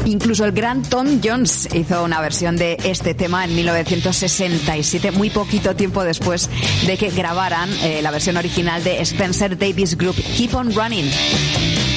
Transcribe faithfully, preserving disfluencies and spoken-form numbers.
Incluso el gran Tom Jones hizo una versión de este tema en mil novecientos sesenta y siete, muy poquito tiempo después de que grabaran eh, la versión original de Spencer Davis Group, Keep on Running.